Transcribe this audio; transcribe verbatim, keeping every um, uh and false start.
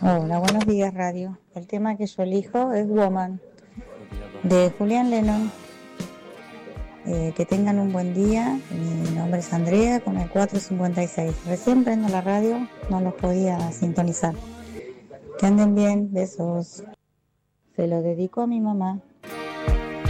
Hola, buenos días, radio. El tema que yo elijo es Woman, de Julián Lennon. Eh, que tengan un buen día. Mi nombre es Andrea, con el cuatro cincuenta y seis. Recién prendo la radio, no los podía sintonizar. Que anden bien, besos. Se lo dedico a mi mamá.